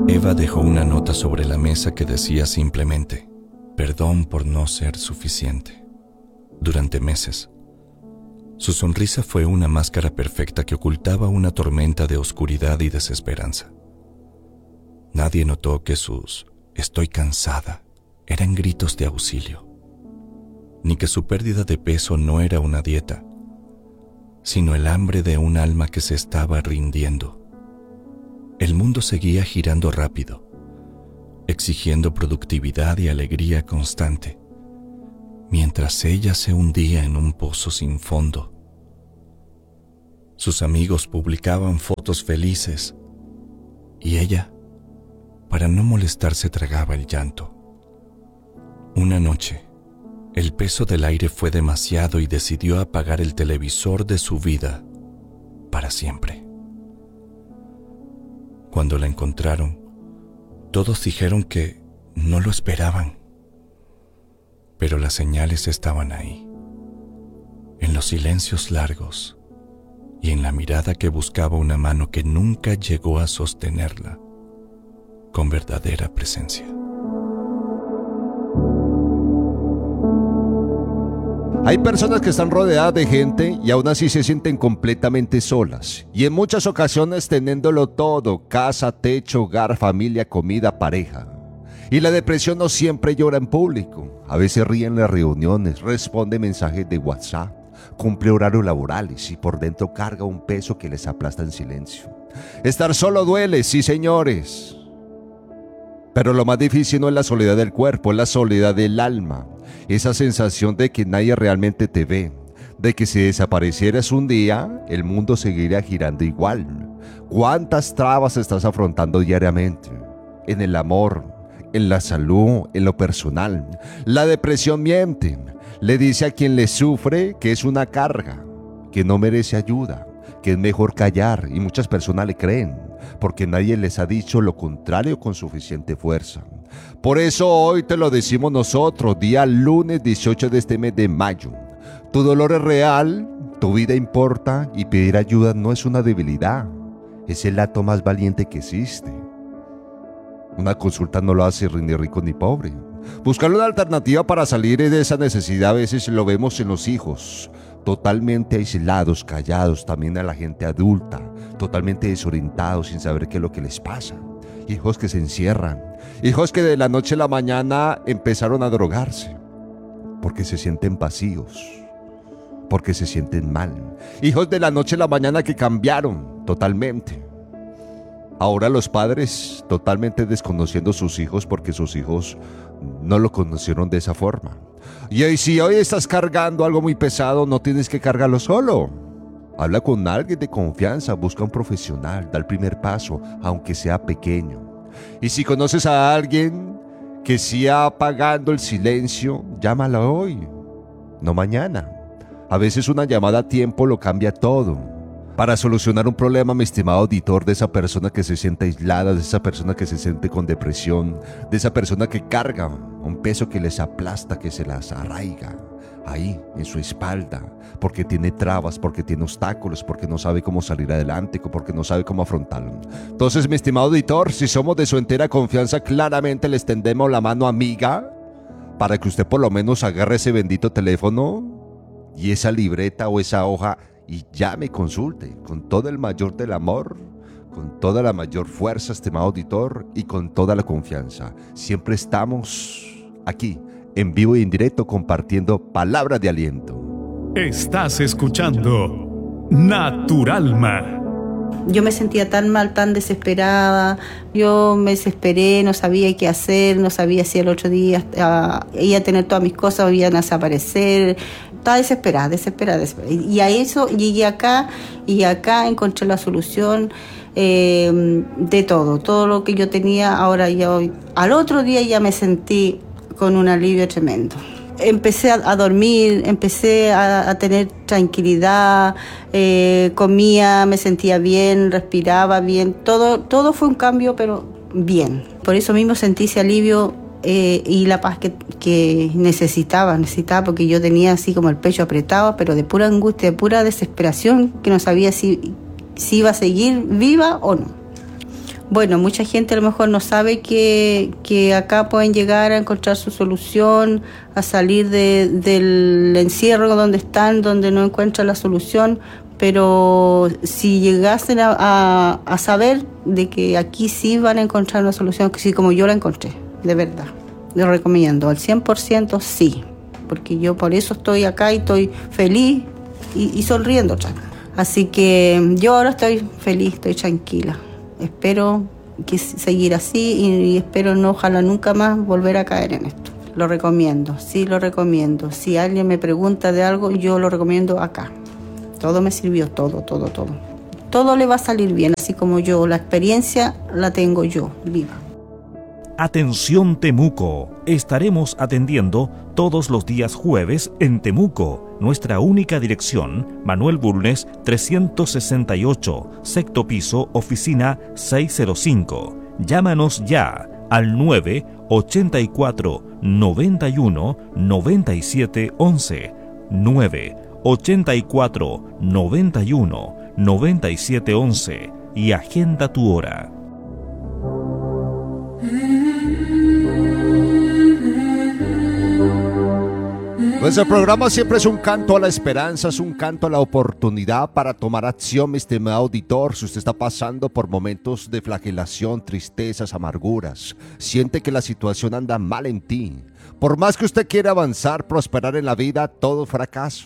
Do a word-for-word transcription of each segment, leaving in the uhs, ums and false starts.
Eva dejó una nota sobre la mesa que decía simplemente: perdón por no ser suficiente. Durante meses, su sonrisa fue una máscara perfecta que ocultaba una tormenta de oscuridad y desesperanza. Nadie notó que sus "estoy cansada" eran gritos de auxilio, ni que su pérdida de peso no era una dieta, sino el hambre de un alma que se estaba rindiendo. El mundo seguía girando rápido, exigiendo productividad y alegría constante, mientras ella se hundía en un pozo sin fondo. Sus amigos publicaban fotos felices y ella, para no molestarse, tragaba el llanto. Una noche, el peso del aire fue demasiado y decidió apagar el televisor de su vida para siempre. Cuando la encontraron, todos dijeron que no lo esperaban, pero las señales estaban ahí, en los silencios largos y en la mirada que buscaba una mano que nunca llegó a sostenerla con verdadera presencia. Hay personas que están rodeadas de gente y aún así se sienten completamente solas, y en muchas ocasiones teniéndolo todo: casa, techo, hogar, familia, comida, pareja. Y la depresión no siempre llora en público. A veces ríe en las reuniones, responde mensajes de WhatsApp, cumple horarios laborales y por dentro carga un peso que les aplasta en silencio. Estar solo duele, sí señores. Pero lo más difícil no es la soledad del cuerpo, es la soledad del alma. Esa sensación de que nadie realmente te ve, de que si desaparecieras un día, el mundo seguiría girando igual. ¿Cuántas trabas estás afrontando diariamente? En el amor, en la salud, en lo personal. La depresión miente, le dice a quien le sufre que es una carga, que no merece ayuda, que es mejor callar, y muchas personas le creen, porque nadie les ha dicho lo contrario con suficiente fuerza. Por eso hoy te lo decimos nosotros, día lunes dieciocho de este mes de mayo. Tu dolor es real, tu vida importa, y pedir ayuda no es una debilidad, es el acto más valiente que existe. Una consulta no lo hace ni rico ni pobre. Buscar una alternativa para salir de esa necesidad a veces lo vemos en los hijos, totalmente aislados, callados, también a la gente adulta, totalmente desorientados, sin saber qué es lo que les pasa. Hijos que se encierran, hijos que de la noche a la mañana empezaron a drogarse, porque se sienten vacíos, porque se sienten mal. Hijos de la noche a la mañana que cambiaron totalmente. Ahora los padres totalmente desconociendo a sus hijos porque sus hijos no lo conocieron de esa forma. Y si hoy estás cargando algo muy pesado, no tienes que cargarlo solo. Habla con alguien de confianza, busca un profesional, da el primer paso, aunque sea pequeño. Y si conoces a alguien que siga apagando el silencio, llámala hoy, no mañana. A veces una llamada a tiempo lo cambia todo. Para solucionar un problema, mi estimado auditor, de esa persona que se siente aislada, de esa persona que se siente con depresión, de esa persona que carga un peso que les aplasta, que se las arraiga ahí en su espalda, porque tiene trabas, porque tiene obstáculos, porque no sabe cómo salir adelante, porque no sabe cómo afrontarlo. Entonces, mi estimado auditor, si somos de su entera confianza, claramente les tendemos la mano amiga para que usted por lo menos agarre ese bendito teléfono y esa libreta o esa hoja y llame y consulte con todo el mayor del amor, con toda la mayor fuerza, estimado auditor, y con toda la confianza. Siempre estamos aquí, en vivo y en directo, compartiendo palabras de aliento. Estás escuchando Naturalma. Yo me sentía tan mal, tan desesperada. Yo me desesperé, no sabía qué hacer, no sabía si el otro día uh, iba a tener todas mis cosas, iban a desaparecer. Estaba desesperada, desesperada, desesperada. Y a eso llegué acá, y acá encontré la solución eh, de todo. Todo lo que yo tenía, ahora ya hoy. Al otro día ya me sentí con un alivio tremendo. Empecé a, a dormir, empecé a, a tener tranquilidad, eh, comía, me sentía bien, respiraba bien. Todo, todo fue un cambio, pero bien. Por eso mismo sentí ese alivio eh, y la paz que, que necesitaba, necesitaba, porque yo tenía así como el pecho apretado, pero de pura angustia, de pura desesperación, que no sabía si, si iba a seguir viva o no. Bueno, mucha gente a lo mejor no sabe que, que acá pueden llegar a encontrar su solución, a salir de, del encierro donde están, donde no encuentran la solución, pero si llegasen a, a, a saber de que aquí sí van a encontrar una solución, que sí, como yo la encontré, de verdad. Lo recomiendo, al cien por ciento sí, porque yo por eso estoy acá y estoy feliz y, y sonriendo otra vez. Así que yo ahora estoy feliz, estoy tranquila. Espero que seguir así y, y espero no, ojalá nunca más volver a caer en esto. Lo recomiendo, sí lo recomiendo. Si alguien me pregunta de algo, yo lo recomiendo acá. Todo me sirvió, todo, todo, todo. Todo le va a salir bien, así como yo. La experiencia la tengo yo, viva. Atención Temuco, estaremos atendiendo todos los días jueves en Temuco. Nuestra única dirección, Manuel Bulnes trescientos sesenta y ocho, sexto piso, oficina seiscientos cinco. Llámanos ya al nueve ochenta y cuatro, noventa y uno, noventa y siete once. nueve ochenta y cuatro, noventa y uno, noventa y siete once y agenda tu hora. Nuestro programa siempre es un canto a la esperanza, es un canto a la oportunidad para tomar acción, mi estimado auditor. Si usted está pasando por momentos de flagelación, tristezas, amarguras, siente que la situación anda mal en ti, por más que usted quiera avanzar, prosperar en la vida, todo fracaso,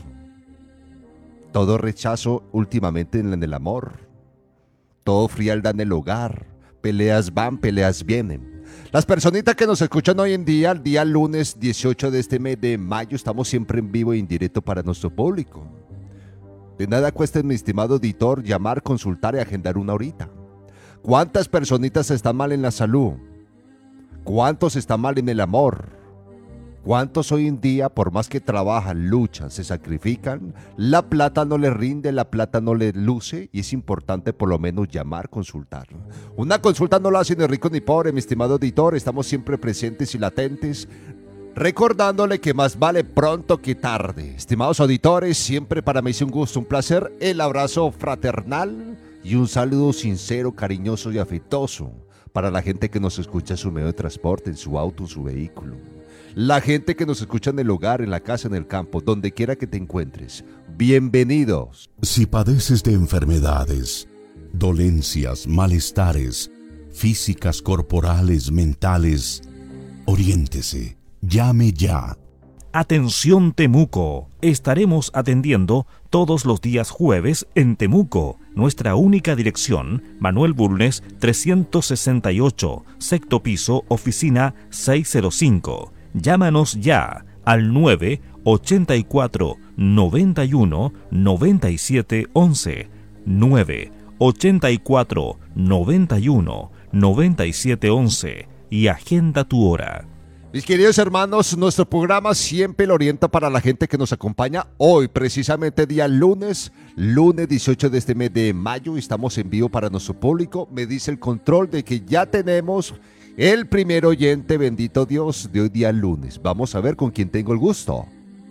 todo rechazo últimamente en el amor, todo frialdad en el hogar, peleas van, peleas vienen. Las personitas que nos escuchan hoy en día, el día lunes dieciocho de este mes de mayo, estamos siempre en vivo e indirecto para nuestro público. De nada cuesta, mi estimado auditor, llamar, consultar y agendar una horita. ¿Cuántas personitas están mal en la salud? ¿Cuántos están mal en el amor? ¿Cuántos hoy en día, por más que trabajan, luchan, se sacrifican, la plata no les rinde, la plata no les luce y es importante por lo menos llamar, consultar? Una consulta no la hace ni rico ni pobre, mi estimado auditor, estamos siempre presentes y latentes, recordándole que más vale pronto que tarde. Estimados auditores, siempre para mí es un gusto, un placer, el abrazo fraternal y un saludo sincero, cariñoso y afectuoso para la gente que nos escucha en su medio de transporte, en su auto, en su vehículo. La gente que nos escucha en el hogar, en la casa, en el campo, donde quiera que te encuentres. Bienvenidos. Si padeces de enfermedades, dolencias, malestares, físicas, corporales, mentales, oriéntese, llame ya. Atención Temuco, estaremos atendiendo todos los días jueves en Temuco. Nuestra única dirección, Manuel Bulnes trescientos sesenta y ocho, sexto piso, oficina seiscientos cinco. Llámanos ya al nueve ochenta y cuatro, noventa y uno, noventa y siete once. nueve ochenta y cuatro, noventa y uno, noventa y siete once y agenda tu hora. Mis queridos hermanos, nuestro programa siempre lo orienta para la gente que nos acompaña hoy, precisamente día lunes, lunes dieciocho de este mes de mayo, estamos en vivo para nuestro público. Me dice el control de que ya tenemos el primer oyente, bendito Dios, de hoy día lunes. Vamos a ver con quién tengo el gusto.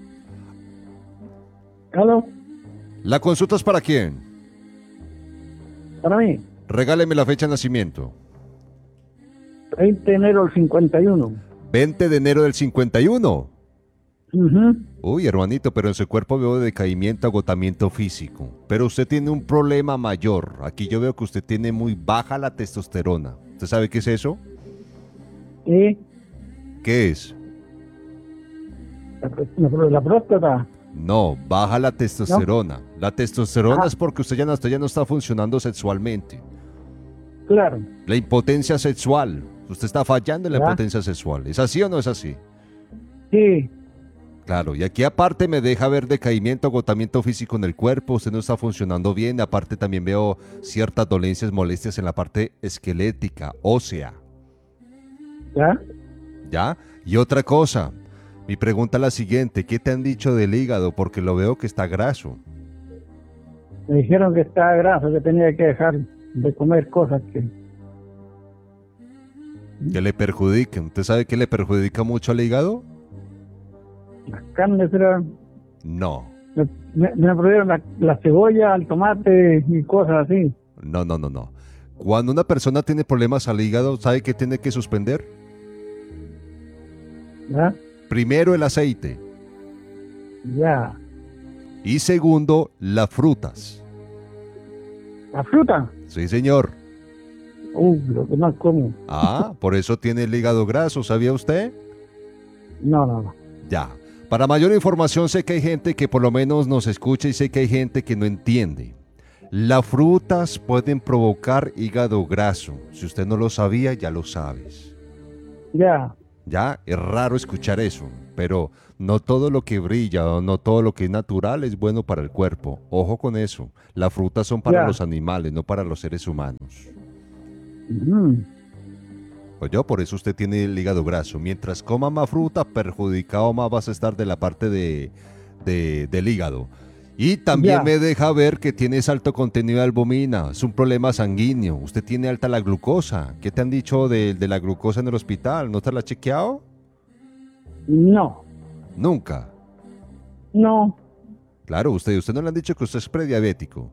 ¿Aló? ¿La consulta es para quién? Para mí. Regáleme la fecha de nacimiento. veinte de enero del cincuenta y uno. veinte de enero del cincuenta y uno. Uh-huh. Uy, hermanito, pero en su cuerpo veo decaimiento, agotamiento físico. Pero usted tiene un problema mayor. Aquí yo veo que usted tiene muy baja la testosterona. ¿Usted sabe qué es eso? ¿Y? ¿Qué es? La, la, la próstata. No, baja la testosterona. ¿No? La testosterona ah. es porque usted ya no, usted ya no está funcionando sexualmente. Claro. La impotencia sexual. Usted está fallando en la ¿Ya? impotencia sexual. ¿Es así o no es así? Sí. Claro, y aquí aparte me deja ver decaimiento, agotamiento físico en el cuerpo, usted no está funcionando bien, aparte también veo ciertas dolencias, molestias en la parte esquelética, ósea. ¿Ya? ¿Ya? Y otra cosa, mi pregunta es la siguiente, ¿qué te han dicho del hígado? Porque lo veo que está graso. Me dijeron que estaba graso, que tenía que dejar de comer cosas que... Que le perjudiquen. ¿Usted sabe qué le perjudica mucho al hígado? Las carnes, pero... No. Me, me, me prohibieron la, la cebolla, el tomate y cosas así. No, no, no, no. Cuando una persona tiene problemas al hígado, ¿sabe qué tiene que suspender? ¿Ya? Primero el aceite Ya. y segundo las frutas. ¿La fruta? Sí, señor. Uh, lo que más como. Ah, por eso tiene el hígado graso, ¿sabía usted? No, no, no. Ya. Para mayor información, sé que hay gente que por lo menos nos escucha y sé que hay gente que no entiende. Las frutas pueden provocar hígado graso. Si usted no lo sabía, ya lo sabes. Ya. Ya, es raro escuchar eso, pero no todo lo que brilla o no todo lo que es natural es bueno para el cuerpo. Ojo con eso. Las frutas son para Ya. los animales, no para los seres humanos. Ujú. Oye, por eso usted tiene el hígado graso. Mientras coma más fruta, perjudicado más vas a estar de la parte de, de- del hígado. Y también Ya. me deja ver que tienes alto contenido de albumina. Es un problema sanguíneo. Usted tiene alta la glucosa. ¿Qué te han dicho de, de la glucosa en el hospital? ¿No te la has chequeado? No. Nunca. No. Claro, usted, usted no le han dicho que usted es prediabético.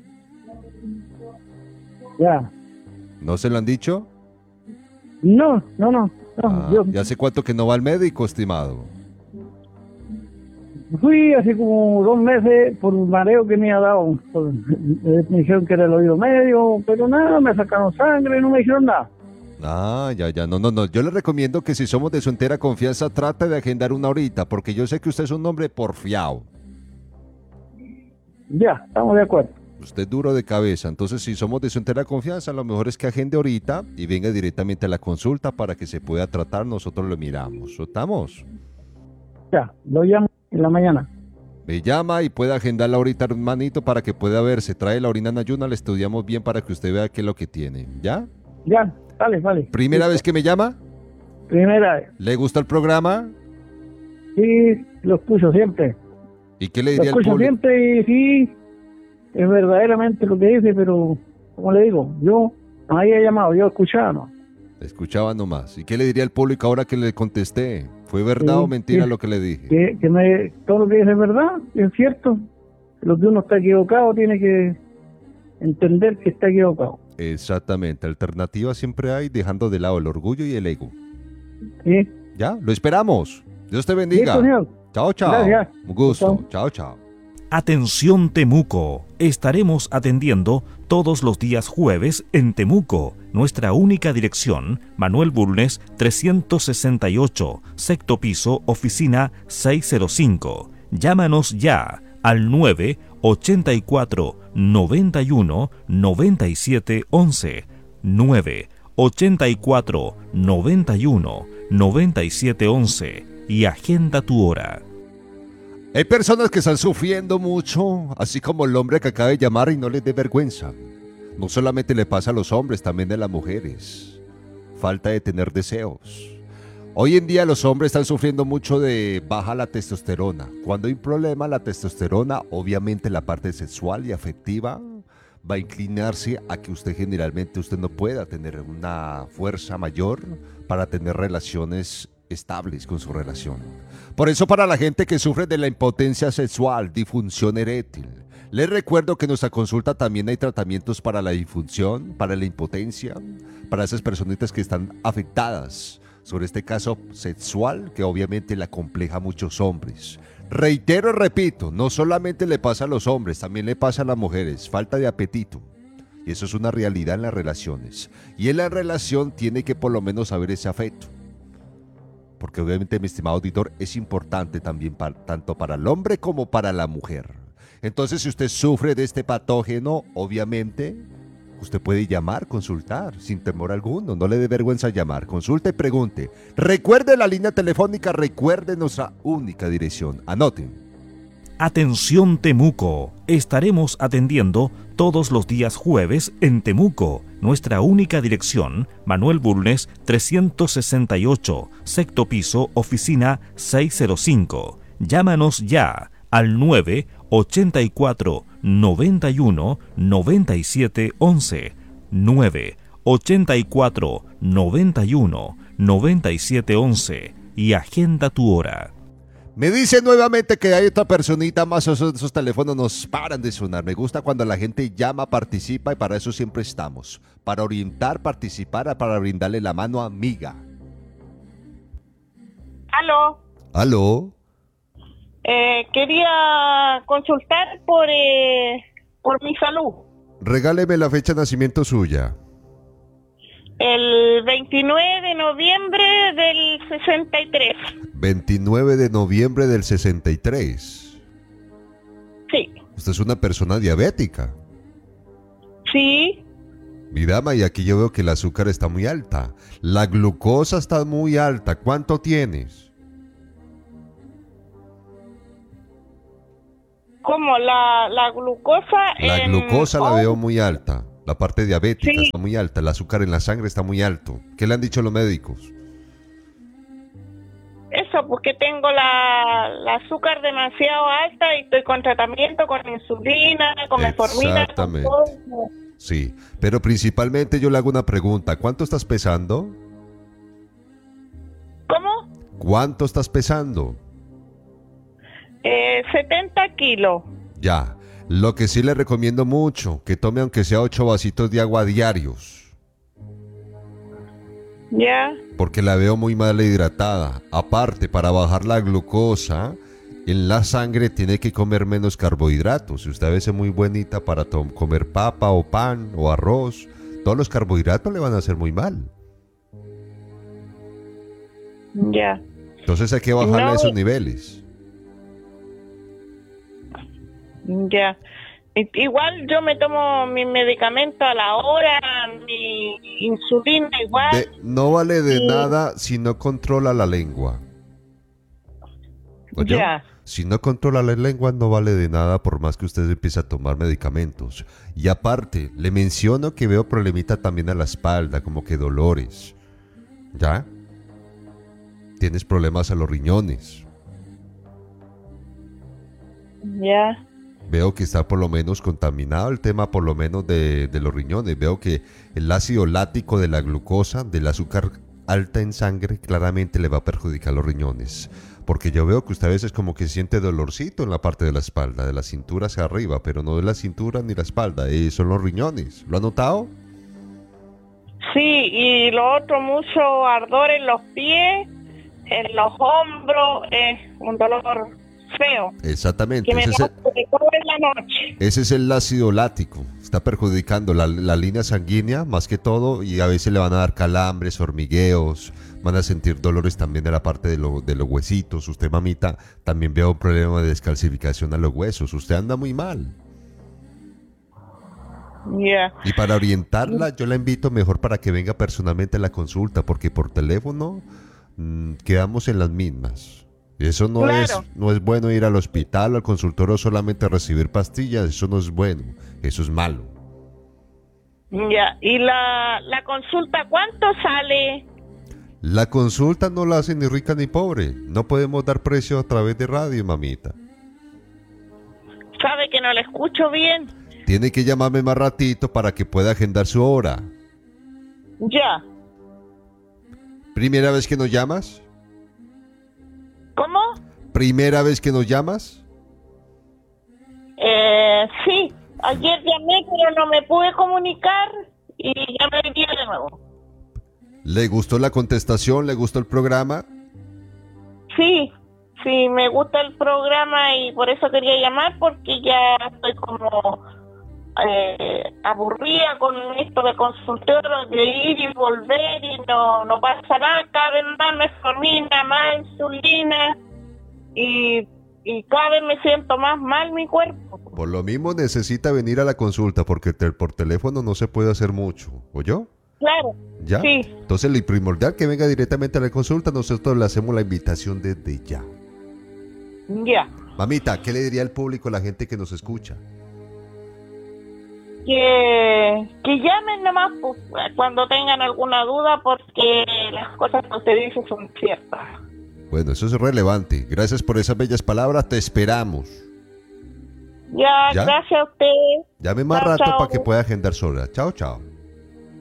Ya. ¿No se lo han dicho? No, no, no. no. Ah, Yo ¿y hace cuánto que no va al médico, estimado? fui hace como dos meses por un mareo que me ha dado. Por- me dijeron que era el oído medio, pero nada, me sacaron sangre y no me dijeron nada. Ah, ya, ya, no, no, no. Yo le recomiendo que si somos de su entera confianza, trate de agendar una horita, porque yo sé que usted es un hombre porfiado. Ya, estamos de acuerdo. Usted es duro de cabeza, entonces si somos de su entera confianza, lo mejor es que agende ahorita y venga directamente a la consulta para que se pueda tratar, nosotros lo miramos. ¿Estamos? Ya, lo llamo en la mañana. Me llama y puede agendarla ahorita, hermanito, para que pueda ver. Se trae la orina en ayuna, le estudiamos bien para que usted vea qué es lo que tiene. ¿Ya? Ya, vale, vale. ¿Primera Listo. vez que me llama? Primera vez. ¿Le gusta el programa? Sí, lo escucho siempre. ¿Y qué le Lo diría al escucho público? siempre y sí, es verdaderamente lo que dice, pero, como le digo, yo no había llamado, yo escuchaba, ¿no? Escuchaba nomás. ¿Y qué le diría al público ahora que le contesté? ¿Fue verdad Sí, o mentira sí. lo que le dije? Que, que me, todo lo que dice es verdad, es cierto. Lo que uno está equivocado tiene que entender que está equivocado. Exactamente. Alternativas siempre hay, dejando de lado el orgullo y el ego. ¿Sí? ¿Ya? Lo esperamos. Dios te bendiga. Listo, señor. Chao, chao. Gracias. Un gusto. Chao. Chao, chao. Atención Temuco, estaremos atendiendo todos los días jueves en Temuco. Nuestra única dirección, Manuel Bulnes trescientos sesenta y ocho, sexto piso, oficina seiscientos cinco. Llámanos ya al nueve ochenta y cuatro noventa y uno noventa y siete once, nueve ochenta y cuatro noventa y uno noventa y siete once y agenda tu hora. Hay personas que están sufriendo mucho, así como el hombre que acaba de llamar y no les dé vergüenza. No solamente le pasa a los hombres, también a las mujeres. Falta de tener deseos. Hoy en día los hombres están sufriendo mucho de baja la testosterona. Cuando hay un problema, la testosterona, obviamente la parte sexual y afectiva, va a inclinarse a que usted generalmente usted no pueda tener una fuerza mayor para tener relaciones estables con su relación. Por eso, para la gente que sufre de la impotencia sexual, disfunción eréctil, les recuerdo que en nuestra consulta también hay tratamientos para la disfunción, para la impotencia, para esas personitas que están afectadas sobre este caso sexual que obviamente le acompleja a muchos hombres. Reitero y repito, no solamente le pasa a los hombres, también le pasa a las mujeres, falta de apetito. Y eso es una realidad en las relaciones. Y en la relación tiene que por lo menos haber ese afecto. Porque obviamente, mi estimado auditor, es importante también para, tanto para el hombre como para la mujer. Entonces, si usted sufre de este patógeno, obviamente, usted puede llamar, consultar, sin temor alguno. No le dé vergüenza llamar. Consulte y pregunte. Recuerde la línea telefónica, recuerde nuestra única dirección. Anoten. Atención Temuco, estaremos atendiendo todos los días jueves en Temuco. Nuestra única dirección, Manuel Bulnes trescientos sesenta y ocho, sexto piso, oficina seiscientos cinco. Llámanos ya al nueve ochenta y cuatro noventa y uno noventa y siete once, nueve ochenta y cuatro noventa y uno noventa y siete once y agenda tu hora. Me dice nuevamente que hay otra personita más, esos, esos teléfonos nos paran de sonar. Me gusta cuando la gente llama, participa y para eso siempre estamos. Para orientar, participar, para brindarle la mano amiga. Aló. Aló. Eh, quería consultar por, eh, por mi salud. Regáleme la fecha de nacimiento suya. El veintinueve de noviembre del sesenta y tres. veintinueve de noviembre del sesenta y tres. Sí. Usted es una persona diabética. Sí. Mi dama, y aquí yo veo que el azúcar está muy alta. La glucosa está muy alta. ¿Cuánto tienes? ¿Cómo? La, la glucosa... La en... glucosa la oh, veo muy alta. La parte diabética sí. está muy alta. El azúcar en la sangre está muy alto. ¿Qué le han dicho los médicos? Eso, porque tengo la, la azúcar demasiado alta y estoy con tratamiento, con insulina, con metformina. Exactamente. Con todo. Sí, pero principalmente yo le hago una pregunta. ¿Cuánto estás pesando? ¿Cómo? ¿Cuánto estás pesando? Eh, setenta kilos. Ya. Lo que sí le recomiendo mucho, que tome aunque sea ocho vasitos de agua diarios. Ya. Porque la veo muy mal hidratada. Aparte, para bajar la glucosa en la sangre tiene que comer menos carbohidratos. Si usted a veces es muy buenita para to- comer papa o pan o arroz, todos los carbohidratos le van a hacer muy mal. Ya. Entonces hay que bajarle No. esos niveles. Ya. I- Igual yo me tomo mi medicamento a la hora, mi insulina igual. De- no vale de Sí. nada si no controla la lengua. ¿Oyó? Ya. Si no controla la lengua no vale de nada por más que usted empiece a tomar medicamentos. Y aparte, le menciono que veo problemita también a la espalda, como que dolores. ¿Ya? Tienes problemas a los riñones. Ya. Veo que está por lo menos contaminado el tema por lo menos de, de los riñones. Veo que el ácido láctico de la glucosa, del azúcar alta en sangre, claramente le va a perjudicar los riñones. Porque yo veo que usted a veces como que siente dolorcito en la parte de la espalda, de la cintura hacia arriba, pero no de la cintura ni la espalda, eh, son los riñones. ¿Lo ha notado? Sí, y lo otro, mucho ardor en los pies, en los hombros, es un dolor feo. Exactamente. Que me Ese es, da el, sobre todo en la noche. ese es el ácido láctico. Está perjudicando la, la línea sanguínea más que todo y a veces le van a dar calambres, hormigueos, van a sentir dolores también de la parte de, lo, de los huesitos. Usted, mamita, también veo un problema de descalcificación a los huesos. Usted anda muy mal. Ya. Y para orientarla, yo la invito mejor para que venga personalmente a la consulta, porque por teléfono mmm, quedamos en las mismas. Eso no, Claro. es, no es bueno ir al hospital o al consultorio solamente a recibir pastillas, eso no es bueno, eso es malo. Ya. ¿Y la, la consulta cuánto sale? La consulta no la hace ni rica ni pobre, no podemos dar precio a través de radio, mamita. ¿Sabe que no la escucho bien? Tiene que llamarme más ratito para que pueda agendar su hora. Ya. ¿Primera vez que nos llamas? ¿Cómo? ¿Primera vez que nos llamas? Eh, sí. Ayer llamé, pero no me pude comunicar y llamé hoy día de nuevo. ¿Le gustó la contestación? ¿Le gustó el programa? Sí, sí, me gusta el programa y por eso quería llamar, porque ya estoy como eh, aburrida con esto de consultorio, de ir y volver y no, no pasa nada, cada vez más metformina, más insulina y, y cada vez me siento más mal mi cuerpo. Por lo mismo necesita venir a la consulta porque te- por teléfono no se puede hacer mucho, ¿oyó? Claro. ¿Ya? Sí. Entonces lo primordial que venga directamente a la consulta, nosotros le hacemos la invitación desde ya. Ya. Mamita, ¿qué le diría al público, a la gente que nos escucha? Que, que llamen nomás pues, cuando tengan alguna duda, porque las cosas que usted dice son ciertas. Bueno, eso es relevante. Gracias por esas bellas palabras, te esperamos. Ya, ¿Ya? gracias a usted. Llame más Chao, rato chao. para que pueda agendar sola. Chao, chao.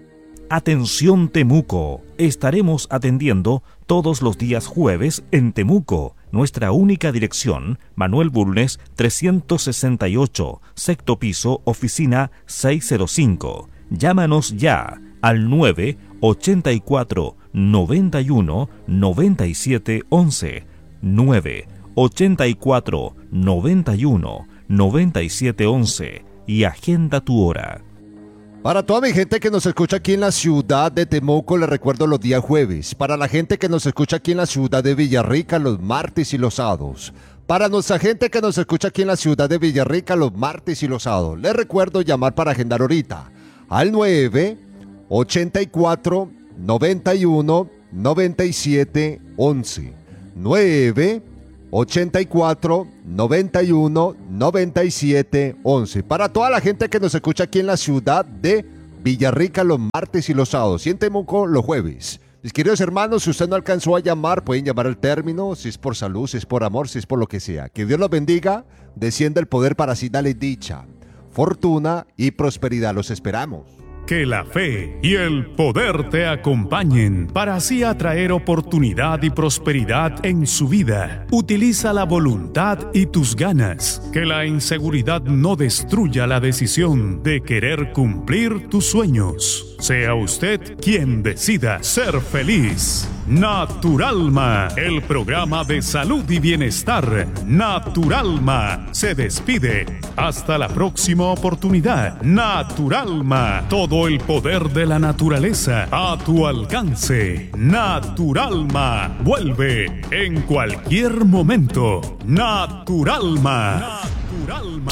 Atención Temuco, estaremos atendiendo todos los días jueves en Temuco. Nuestra única dirección, Manuel Bulnes trescientos sesenta y ocho, sexto piso, oficina seiscientos cinco. Llámanos ya al nueve ochenta y cuatro, noventa y uno, noventa y siete, once. nueve ochenta y cuatro, noventa y uno, noventa y siete, once y agenda tu hora. Para toda mi gente que nos escucha aquí en la ciudad de Temuco, les recuerdo los días jueves. Para la gente que nos escucha aquí en la ciudad de Villarrica, los martes y los sábados. Para nuestra gente que nos escucha aquí en la ciudad de Villarrica, los martes y los sábados. Les recuerdo llamar para agendar ahorita al nueve ochenta y cuatro, noventa y uno, noventa y siete, once. nueve ochenta y cuatro, noventa y uno, noventa y siete, once. Para toda la gente que nos escucha aquí en la ciudad de Villarrica los martes y los sábados y en Temuco los jueves. Mis queridos hermanos, si usted no alcanzó a llamar, pueden llamar al término, si es por salud, si es por amor, si es por lo que sea. Que Dios los bendiga, descienda el poder para así darles dicha, fortuna y prosperidad. Los esperamos. Que la fe y el poder te acompañen para así atraer oportunidad y prosperidad en su vida. Utiliza la voluntad y tus ganas. Que la inseguridad no destruya la decisión de querer cumplir tus sueños. Sea usted quien decida ser feliz. Naturalma, el programa de salud y bienestar. Naturalma se despide. Hasta la próxima oportunidad. Naturalma, todo el poder de la naturaleza a tu alcance. Naturalma, vuelve en cualquier momento. Naturalma. Naturalma.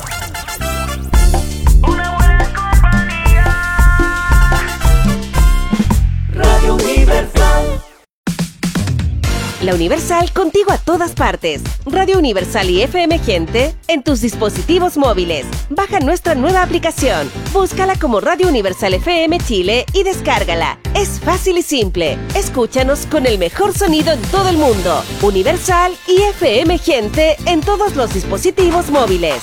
Radio Universal. La Universal contigo a todas partes. Radio Universal y F M Gente en tus dispositivos móviles. Baja nuestra nueva aplicación. Búscala como Radio Universal F M Chile y descárgala. Es fácil y simple. Escúchanos con el mejor sonido en todo el mundo. Universal y F M Gente en todos los dispositivos móviles.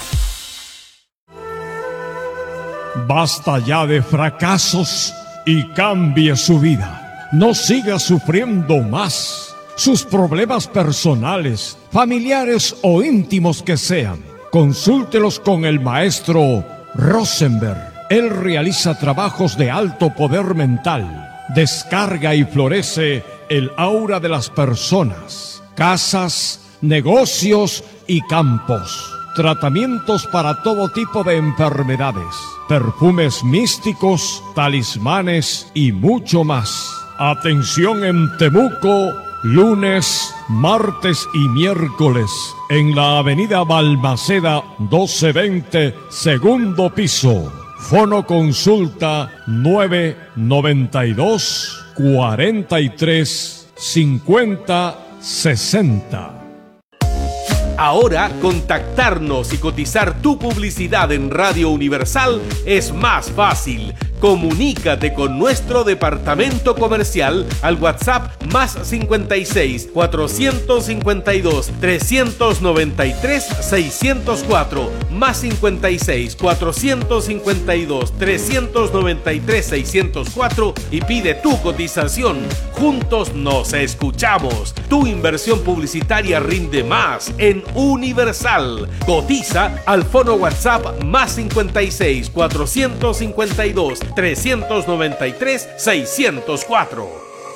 Basta ya de fracasos y cambie su vida. No siga sufriendo más. Sus problemas personales, familiares o íntimos que sean, consúltelos con el maestro Rosenberg. Él realiza trabajos de alto poder mental, descarga y florece el aura de las personas, casas, negocios y campos. Tratamientos para todo tipo de enfermedades, perfumes místicos, talismanes y mucho más. Atención en Temuco, lunes, martes y miércoles, en la avenida Balmaceda doce veinte, segundo piso. Fono consulta nueve noventa y dos, cuarenta y tres, cincuenta, sesenta. Ahora, contactarnos y cotizar tu publicidad en Radio Universal es más fácil. Comunícate con nuestro departamento comercial al WhatsApp más cincuenta y seis, cuatrocientos cincuenta y dos, trescientos noventa y tres, seiscientos cuatro, más cincuenta y seis, cuatrocientos cincuenta y dos, trescientos noventa y tres, seiscientos cuatro y pide tu cotización. Juntos nos escuchamos. Tu inversión publicitaria rinde más en Universal. Cotiza al fono WhatsApp más cincuenta y seis, cuatrocientos cincuenta y dos, trescientos noventa y tres, seiscientos cuatro.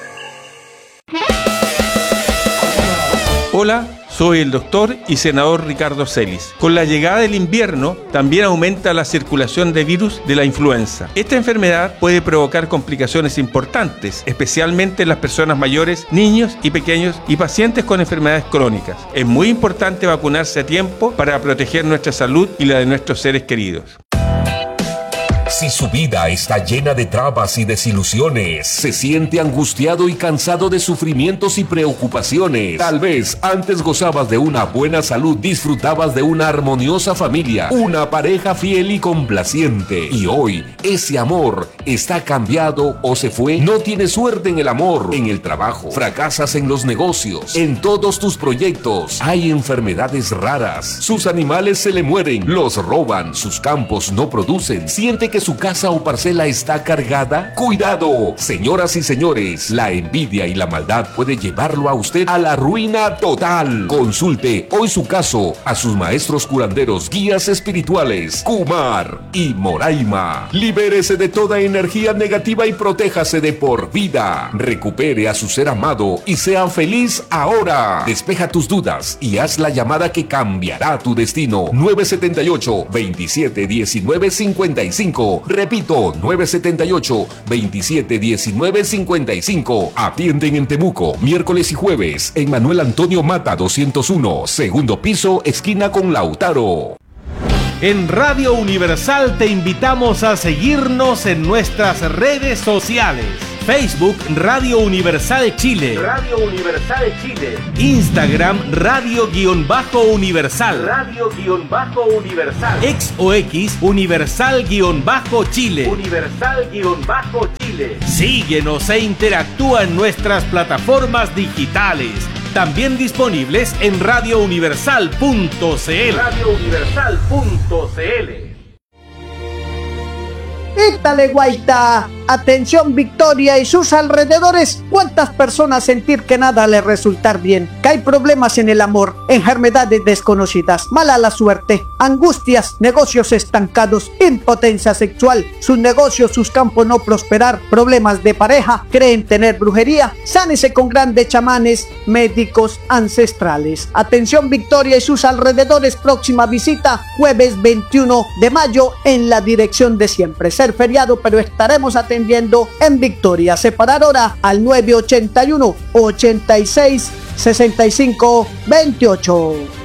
Hola, soy el doctor y senador Ricardo Celis. Con la llegada del invierno también aumenta la circulación de virus de la influenza. Esta enfermedad puede provocar complicaciones importantes, especialmente en las personas mayores, niños y pequeños y pacientes con enfermedades crónicas. Es muy importante vacunarse a tiempo para proteger nuestra salud y la de nuestros seres queridos. Si su vida está llena de trabas y desilusiones, se siente angustiado y cansado de sufrimientos y preocupaciones, tal vez antes gozabas de una buena salud, disfrutabas de una armoniosa familia, una pareja fiel y complaciente, y hoy ese amor está cambiado o se fue. No tienes suerte en el amor, en el trabajo, fracasas en los negocios, en todos tus proyectos. Hay enfermedades raras, sus animales se le mueren, los roban, sus campos no producen, siente que su su casa o parcela está cargada? ¡Cuidado! Señoras y señores, la envidia y la maldad puede llevarlo a usted a la ruina total. Consulte hoy su caso a sus maestros curanderos, guías espirituales, Kumar y Moraima. Libérese de toda energía negativa y protéjase de por vida. Recupere a su ser amado y sea feliz ahora. Despeja tus dudas y haz la llamada que cambiará tu destino. nueve siete ocho, veintisiete diecinueve cincuenta y cinco. Repito, nueve siete ocho, veintisiete diecinueve cincuenta y cinco. Atienden en Temuco, miércoles y jueves, en Manuel Antonio Mata doscientos uno, segundo piso, esquina con Lautaro. En Radio Universal te invitamos a seguirnos en nuestras redes sociales. Facebook Radio Universal Chile. Radio Universal Chile. Instagram Radio-Universal. Radio-Universal. Ex o X Universal-Chile. Universal-Chile. Síguenos e interactúa en nuestras plataformas digitales. También disponibles en radio universal punto c l. radio universal punto c l. ¡Étale, guaita! Atención, Victoria y sus alrededores. ¿Cuántas personas sentir que nada les resultar bien? Que hay problemas en el amor, enfermedades desconocidas, mala la suerte, angustias, negocios estancados, impotencia sexual, sus negocios, sus campos no prosperar, problemas de pareja, creen tener brujería. Sánese con grandes chamanes, médicos ancestrales. Atención, Victoria y sus alrededores. Próxima visita, jueves veintiuno de mayo, en la dirección de siempre. Ser feriado, pero estaremos atendiendo en Victoria. Separar hora al nueve ochenta y uno, ochenta y seis, sesenta y cinco veintiocho.